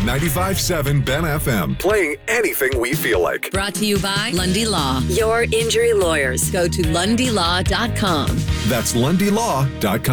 95.7 Ben FM. Playing anything we feel like. Brought to you by Lundy Law, your injury lawyers. Go to lundylaw.com. That's lundylaw.com.